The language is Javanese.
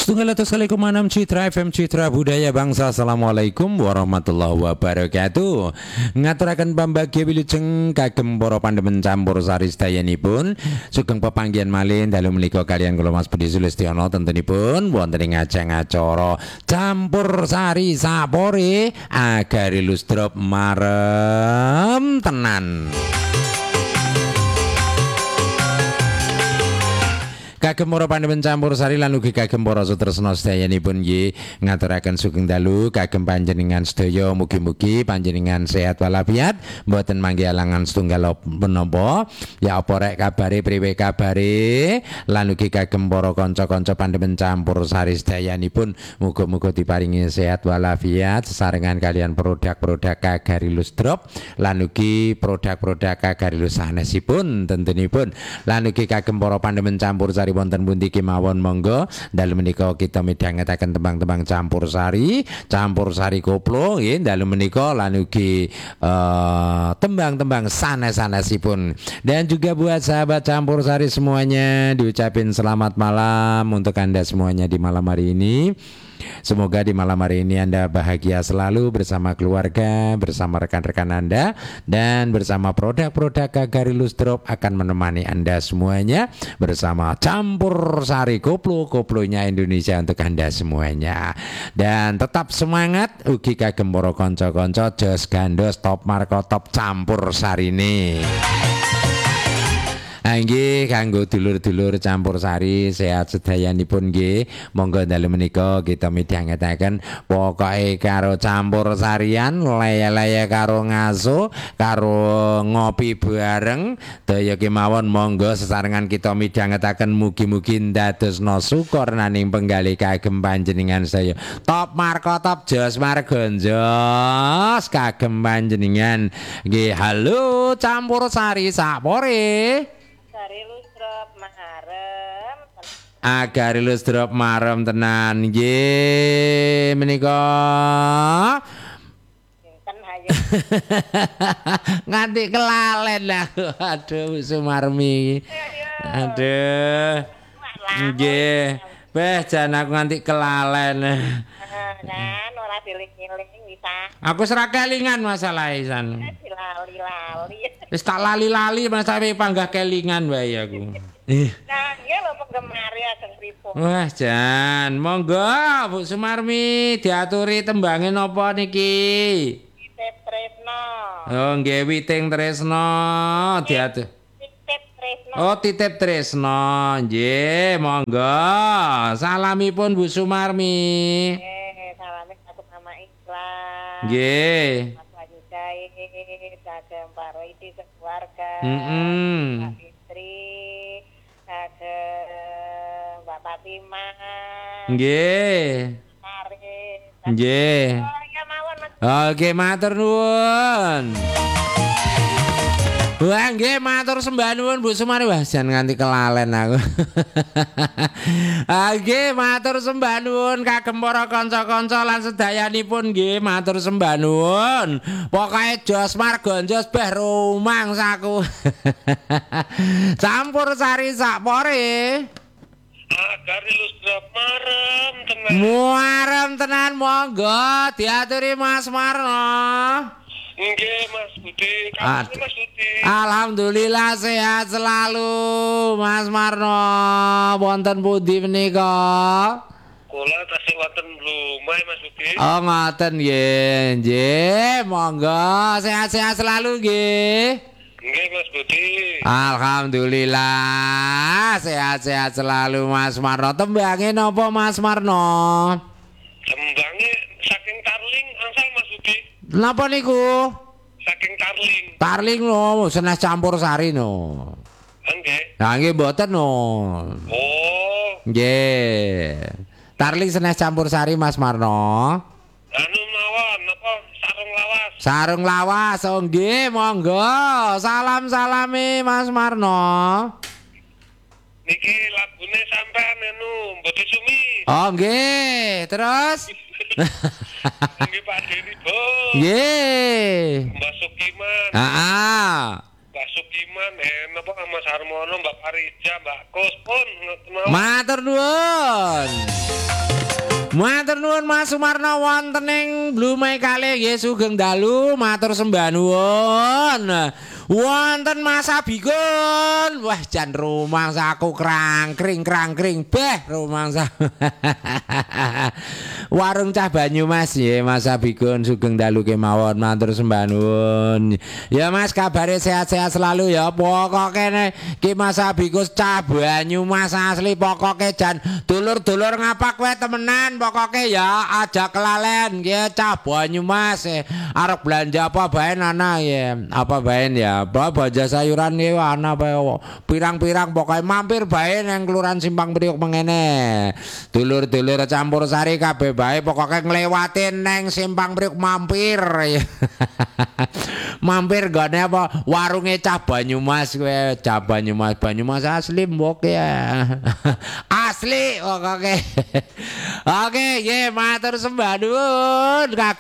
Setunggal atas kali kemanam Citra FM Citra Budaya Bangsa. Assalamualaikum warahmatullahi wabarakatuh. Ngaturaken pambagya wilujeng kagem para pandemen campur sari sedayanipun. Sugeng pepanggihan malih dalu menika kalian kula Mas Budi Sulistiono tentunipun wonten ing ajang acara campur sari sapore agari lusdrop marem tenan. Kagem para pandemen campur sari lan ugi kagem para sutresna sedayanipun nggih ngaturaken sugeng dalu kagem panjenengan sedaya mugi-mugi panjenengan sehat walafiat mboten mangke alangan setunggal menapa ya apa rek kabare priwe kabare lan ugi kagem para kanca-kanca pandemen campur sari sedayanipun muga-muga diparingi sehat walafiat sesarengan kalian produk-produk Kagarilus Drop lan ugi produk-produk Kagarilus sanesipun tentunipun lan ugi kagem para pandemen campur sari wonten pundi kemawon monggo dalu menika kita midhangetaken tembang-tembang campur sari koplo nggih dalu menika lan ugi tembang-tembang sanes-sanesipun. Dan juga buat sahabat campur sari semuanya diucapin selamat malam untuk Anda semuanya di malam hari ini. Semoga di malam hari ini Anda bahagia selalu bersama keluarga, bersama rekan-rekan Anda, dan bersama produk-produk Kagarilus Drop akan menemani Anda semuanya bersama campur sari koplo-koplonya Indonesia untuk Anda semuanya. Dan tetap semangat ugi kagem para kanca-kanca jos gandos top marko top campur sari ini. Nggih kanggo dulur-dulur campur sari sehat sedayanipun nggih monggo dalu menika kita midhangetaken pokoke karo campur sarian laya-laya karo ngaso karo ngopi bareng daya kemawon monggo sesarengan kita midhangetaken mugi-mugi ndadosna syukur naning penggalih kagem panjenengan saya top marko top jos margonjos kagem panjenengan nggih. Halo campur sari sapore Kagarilus Drop marem. Kagarilus Drop marem tenan nggih menika. Sinten hayu. Nganti kelalen aku. Aduh Sumarmi. Aduh. Nggih. Beh jan aku nganti kelalen. Kan ora dieling-eling bisa. Aku serak kelingan masalahe san. Dilali-lali. Wis tak lali-lali masalah panggah kelingan wae aku. Nah, nggih lho penggemar ageng pripun. Wah, Jan, monggo Bu Sumarmi diaturi tembange napa niki? Titip Tresno. Oh, nggih Witing Tresno diatur. Titip Tresno. Oh, titip Tresno. Nggih, monggo. Salamipun Bu Sumarmi. Salame satu nama Ikhlas. Nggih. Mas Wahyu Jahit, kagem Pak Roidi sekeluarga. Pak Fitri, kagem Mbak Fatimah. Nggih. Arif. Nggih. Oh, ya mawon Mas. Oke, matur nuwun. Wah, nggih matur sembah nuwun Bu Sumari. Wah, jan nganti kelalen aku. Nggih matur sembah nuwun kagem para kanca-kanca lan sedayanipun nggih matur sembah nuwun. Pokoke jos margonjos beh rumangsaku. Campur sari sapore. Kagarilus Drop marem tenan. Muarem tenan monggo diaturi Mas Marno. Nggih Mas Budi, kapan Mas Budi? Alhamdulillah sehat selalu Mas Marno. Wonten pundi menika? Kula tasih wonten Blumah Mas Budi. Oh ngoten nggih. Nggih, monggo sehat-sehat selalu nggih. Nggih Mas Budi. Alhamdulillah sehat-sehat selalu Mas Marno. Tembange napa Mas Marno? Tembange saking Tarling angsal Mas Budi. Napa niku? Saking Tarling. Tarling no, senes campur sari no. Nggih. Nah nggih mboten no. Oh, Nggih. Tarling senes campur sari Mas Marno. anu mawon napa sarung lawas. Sarung lawas, oh nggih, monggo. Salam-salame Mas Marno. Niki lagune sampean anu Mbok Sumi. Oh nggih, terus? Nggih Pak Deni Bos. Nggih. Mbak Sukiman. Heeh. Mbak Sukiman, napa Mas Harmono, Mbak Parija, Mbak Kos pun. Matur nuwun. Matur nuwun Mas Sumarno wonten ing Blumai kalih nggih sugeng dalu matur sembah nuwun. Wonten Mas Abikun. Wah jan rumangsa aku krangkring beh rumangsa. Warung cah Banyumas nggih Mas Abikun sugeng dalu kemawon matur sembah nuwun. Ya Mas kabare sehat-sehat selalu ya. Pokoke ki Mas Abikus cah Banyumas asli pokoke jan dulur-dulur ngapa kowe temenan pokoke ya aja kelalen nggih cah Banyumas arep belanja apa bae ana ya apa bae ya apa belanja sayuran nggih ana bae pirang-pirang pokoke mampir bae nang Kelurahan Simpang Priok mengene dulur-dulur campur sari kabeh bae pokoke nglewatin nang Simpang Priok mampir mampir gone apa warunge cah Banyumas kowe cah Banyumas asli mbok ya asli pokoke oke nggih matur sembah nuwun